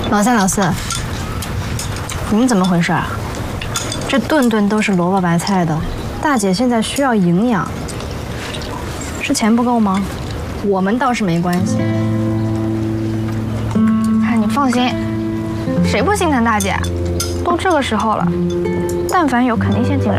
老三、老四，你们怎么回事啊？这顿顿都是萝卜白菜的，大姐现在需要营养，是钱不够吗？我们倒是没关系。 哎，你放心，谁不心疼大姐？都这个时候了，但凡有肯定先请人。